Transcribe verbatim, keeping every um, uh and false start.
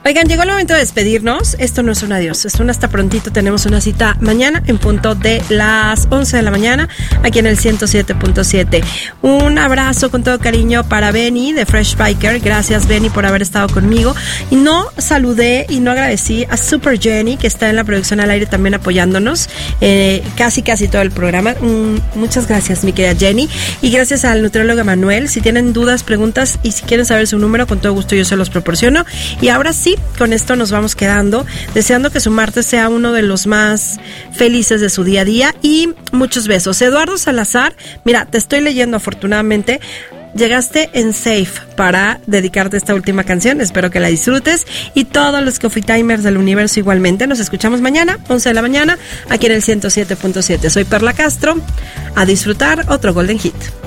Oigan, llegó el momento de despedirnos. Esto no es un adiós, es un hasta prontito. Tenemos una cita mañana en punto de las once de la mañana aquí en el ciento siete punto siete. Un abrazo con todo cariño para Benny de Fresh Biker. Gracias, Benny, por haber estado conmigo. Y no saludé y no agradecí a Super Jenny, que está en la producción al aire también apoyándonos eh, casi casi todo el programa. Mm, muchas gracias, mi querida Jenny. Y gracias al nutriólogo Manuel. Si tienen dudas, preguntas y si quieren saber su número, con todo gusto yo se los proporciono. Y ahora sí, con esto nos vamos quedando, deseando que su martes sea uno de los más felices de su día a día y muchos besos. Eduardo Salazar, mira, te estoy leyendo afortunadamente. Llegaste en safe para dedicarte a esta última canción. Espero que la disfrutes. Y todos los Coffee Timers del universo igualmente. Nos escuchamos mañana, once de la mañana, aquí en el ciento siete punto siete. Soy Perla Castro. A disfrutar otro Golden Hit.